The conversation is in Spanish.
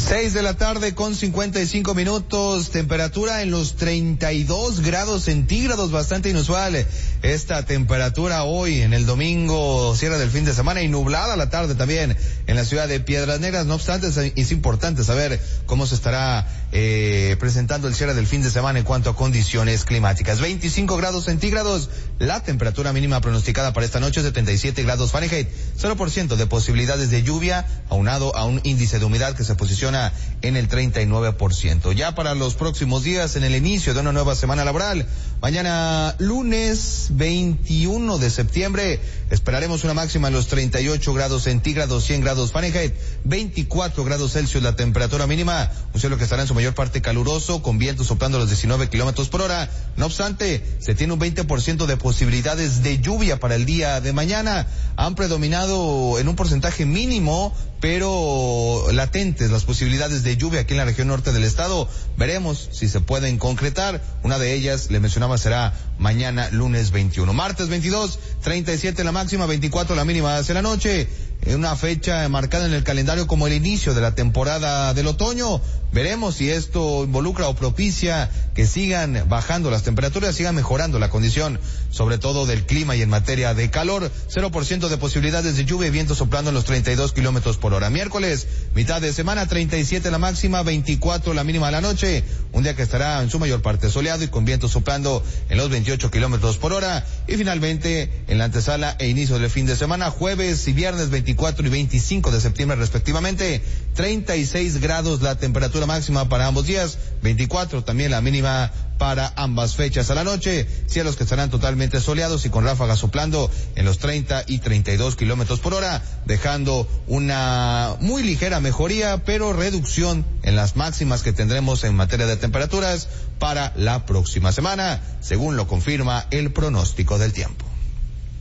6:55 p.m, temperatura en los 32 grados centígrados, bastante inusual esta temperatura hoy en el domingo, cierre del fin de semana, y nublada la tarde también en la ciudad de Piedras Negras. No obstante, es importante saber cómo se estará presentando el cierre del fin de semana en cuanto a condiciones climáticas. 25 grados centígrados, la temperatura mínima pronosticada para esta noche, 77 grados Fahrenheit, 0% de posibilidades de lluvia, aunado a un índice de humedad que se posiciona en el 39%. Ya para los próximos días, en el inicio de una nueva semana laboral, mañana lunes 21 de septiembre, esperaremos una máxima en los 38 grados centígrados, 100 grados Fahrenheit, 24 grados Celsius la temperatura mínima, un cielo que estará en su mayor parte caluroso, con vientos soplando a los 19 kilómetros por hora. No obstante, se tiene un 20% de posibilidades de lluvia para el día de mañana. Han predominado en un porcentaje mínimo, pero latentes las posibilidades de lluvia aquí en la región norte del estado. Veremos si se pueden concretar. Una de ellas, le mencionaba, será mañana lunes 21. Martes 22, 37 la máxima, 24 la mínima hacia la noche. Una fecha marcada en el calendario como el inicio de la temporada del otoño. Veremos si esto involucra o propicia que sigan bajando las temperaturas, sigan mejorando la condición, sobre todo del clima y en materia de calor. 0% de posibilidades de lluvia y viento soplando en los 32 kilómetros por hora. Miércoles, mitad de semana, 37 la máxima, 24 la mínima a la noche. Un día que estará en su mayor parte soleado y con viento soplando en los 28 kilómetros por hora. Y finalmente, en la antesala e inicio del fin de semana, jueves y viernes 24 y 25 de septiembre respectivamente, 36 grados la temperatura máxima para ambos días, 24 también la mínima para ambas fechas. A la noche, cielos que estarán totalmente soleados y con ráfagas soplando en los 30 y 32 kilómetros por hora, dejando una muy ligera mejoría, pero reducción en las máximas que tendremos en materia de temperaturas para la próxima semana, según lo confirma el pronóstico del tiempo.